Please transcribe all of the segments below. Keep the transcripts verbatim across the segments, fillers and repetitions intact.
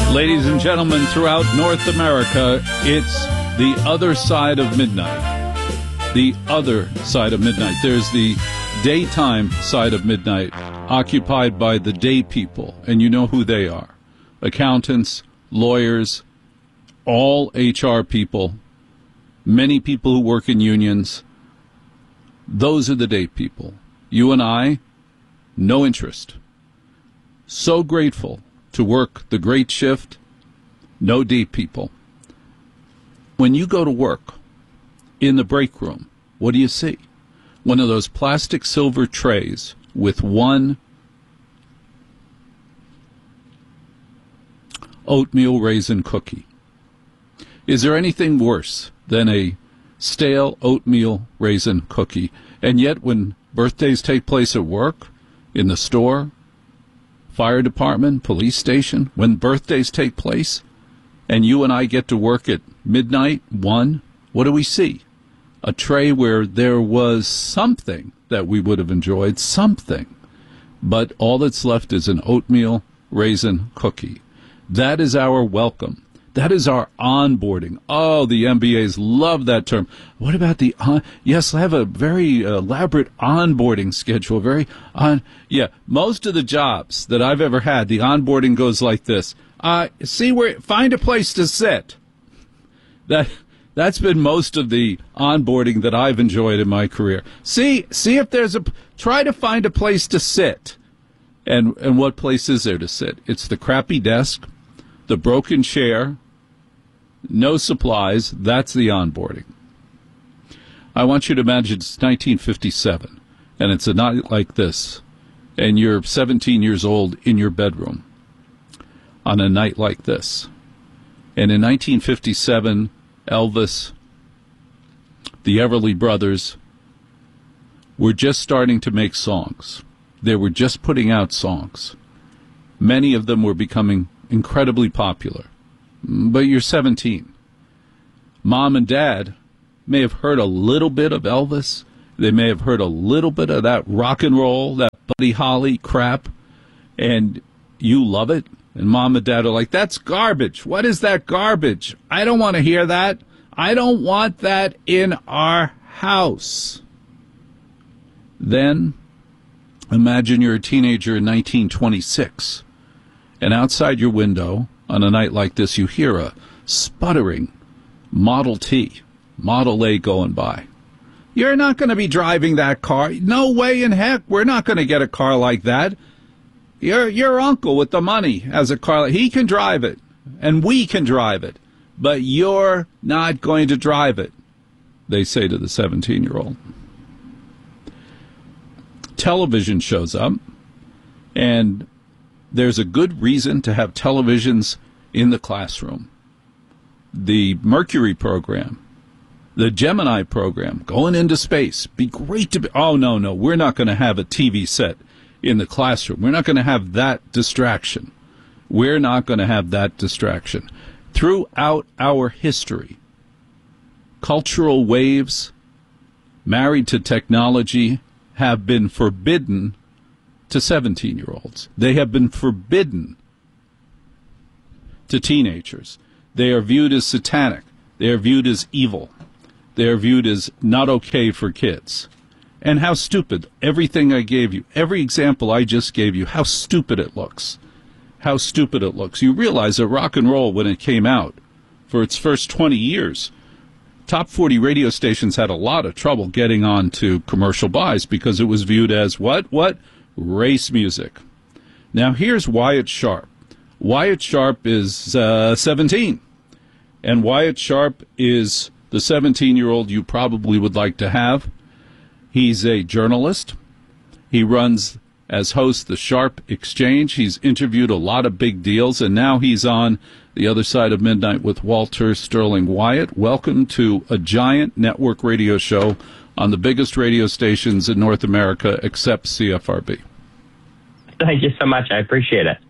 Ladies and gentlemen, throughout North America, it's the other side of midnight. The other side of midnight. There's the daytime side of midnight, occupied by the day people, and you know who they are. Accountants, lawyers, all H R people, many people who work in unions. Those are the day people. You and I, no interest. So grateful to work the great shift, no day people. When you go to work in the break room, what do you see? One of those plastic silver trays with one oatmeal raisin cookie. Is there anything worse than a stale oatmeal raisin cookie? And yet when birthdays take place at work, in the store, fire department, police station, when birthdays take place, and you and I get to work at midnight, one, what do we see? A tray where there was something that we would have enjoyed, something, but all that's left is an oatmeal raisin cookie. That is our welcome. That is our onboarding. Oh, the M B As love that term. What about the on? Yes, I have a very elaborate onboarding schedule. Very on. Yeah, most of the jobs that I've ever had, the onboarding goes like this. Uh, see where, find a place to sit. That that's been most of the onboarding that I've enjoyed in my career. See, see if there's a. Try to find a place to sit. And and what place is there to sit? It's the crappy desk, the broken chair, no supplies. That's the onboarding. I want you to imagine it's nineteen fifty-seven, and it's a night like this, and you're seventeen years old in your bedroom on a night like this. And in nineteen fifty-seven, Elvis, the Everly Brothers, were just starting to make songs. They were just putting out songs. Many of them were becoming incredibly popular. But you're seventeen. Mom and Dad may have heard a little bit of Elvis. They may have heard a little bit of that rock and roll, that Buddy Holly crap, and you love it. And Mom and Dad are like, that's garbage. What is that garbage? I don't want to hear that. I don't want that in our house. Then, imagine you're a teenager in nineteen twenty-six, and outside your window, on a night like this, you hear a sputtering Model T, Model A going by. You're not going to be driving that car. No way in heck. We're not going to get a car like that. Your your uncle with the money has a car. He can drive it, and we can drive it, but you're not going to drive it, they say to the seventeen-year-old. Television shows up, and there's a good reason to have televisions in the classroom. The Mercury program, the Gemini program, going into space, be great to be. Oh, no, no, we're not going to have a T V set in the classroom. We're not going to have that distraction. We're not going to have that distraction. Throughout our history, cultural waves, married to technology, have been forbidden to seventeen-year-olds. They have been forbidden to teenagers. They are viewed as satanic. They are viewed as evil. They are viewed as not okay for kids. And how stupid. Everything I gave you, every example I just gave you, how stupid it looks. How stupid it looks. You realize that rock and roll, when it came out, for its first twenty years, top forty radio stations had a lot of trouble getting on to commercial buys because it was viewed as what? What? Race music. Now here's Wyatt Sharp. Wyatt Sharp is uh, seventeen. And Wyatt Sharp is the seventeen-year-old you probably would like to have. He's a journalist. He runs, as host, the Sharp Exchange. He's interviewed a lot of big deals, and now he's on the other side of midnight with Walter Sterling Wyatt. Welcome to a giant network radio show on the biggest radio stations in North America except C F R B. Thank you so much. I appreciate it.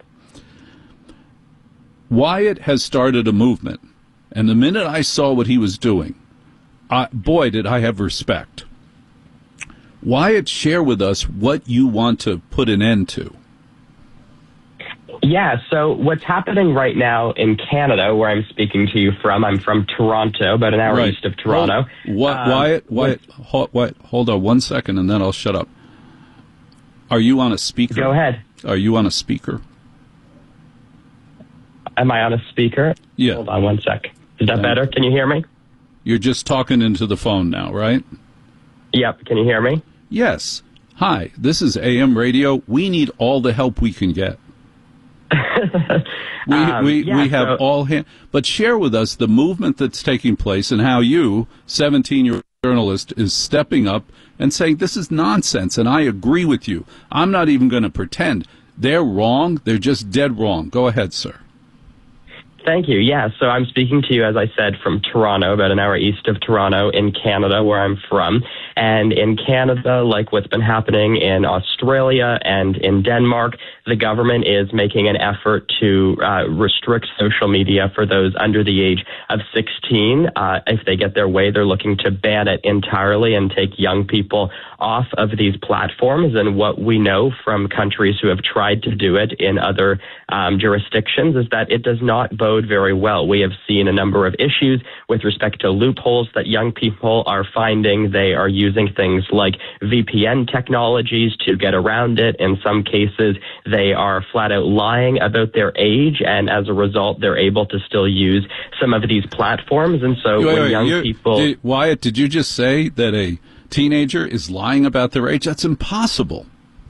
Wyatt has started a movement, and the minute I saw what he was doing, I, boy, did I have respect. Wyatt, share with us what you want to put an end to. Yeah, so what's happening right now in Canada, where I'm speaking to you from, I'm from Toronto, about an hour Right. east of Toronto. Hold, what, Um, Wyatt, Wyatt, hold, Wyatt, hold on one second, and then I'll shut up. Are you on a speaker? Go ahead. Are you on a speaker? Am I on a speaker? Yeah. Hold on one sec. Is that better? Can you hear me? You're just talking into the phone now, right? Yep. Can you hear me? Yes. Hi, this is A M Radio. We need all the help we can get. we Um, we, yeah, we have so- all hand, but share with us the movement that's taking place and how you, seventeen-year-old journalist, is stepping up and saying this is nonsense, and I agree with you. I'm not even going to pretend. They're wrong. They're just dead wrong. Go ahead, sir. Thank you. Yeah, so I'm speaking to you, as I said, from Toronto, about an hour east of Toronto in Canada, where I'm from. And in Canada, like what's been happening in Australia and in Denmark, the government is making an effort to uh, restrict social media for those under the age of sixteen. Uh, if they get their way, they're looking to ban it entirely and take young people off of these platforms. And what we know from countries who have tried to do it in other um, jurisdictions is that it does not bode very well. We have seen a number of issues with respect to loopholes that young people are finding. They are using things like V P N technologies to get around it. In some cases, they are flat out lying about their age, and as a result, they're able to still use some of these platforms. And so Wait, when wait, young you're- people... did- Wyatt, did you just say that a teenager is lying about their age? That's impossible.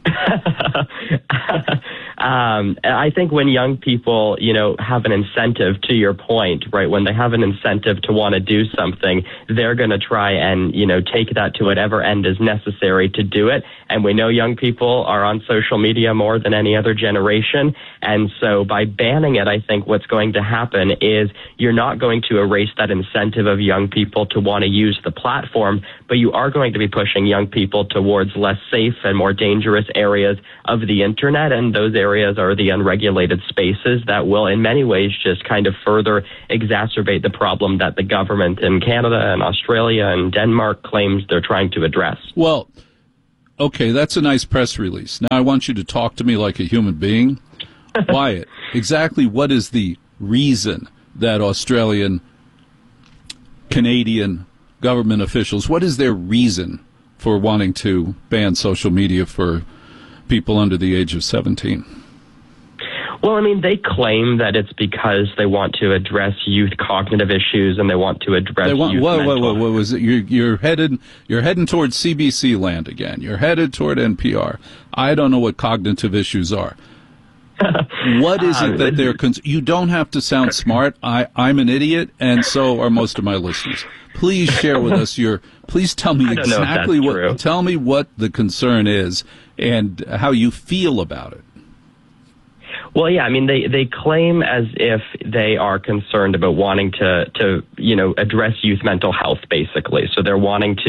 Um, I think when young people, you know, have an incentive, to your point, right, when they have an incentive to want to do something, they're going to try and, you know, take that to whatever end is necessary to do it. And we know young people are on social media more than any other generation. And so by banning it, I think what's going to happen is you're not going to erase that incentive of young people to want to use the platform, but you are going to be pushing young people towards less safe and more dangerous areas of the internet. And those areas are the unregulated spaces that will in many ways just kind of further exacerbate the problem that the government in Canada and Australia and Denmark claims they're trying to address. Well, okay, that's a nice press release. Now I want you to talk to me like a human being. Wyatt, exactly what is the reason that Australian, Canadian government officials, what is their reason for wanting to ban social media for people under the age of seventeen? Well, I mean, they claim that it's because they want to address youth cognitive issues and they want to address They want, youth whoa, mental whoa, whoa, whoa, was it? You're, you're headed, you're heading towards C B C land again. You're headed toward N P R. I don't know what cognitive issues are. What is it that they're? Cons- you don't have to sound smart. I, I'm an idiot, and so are most of my listeners. Please share with us your. Please tell me I don't know if exactly that's what. true. Tell me what the concern is and how you feel about it. Well, yeah, I mean, they, they claim as if they are concerned about wanting to, to, you know, address youth mental health, basically. So they're wanting to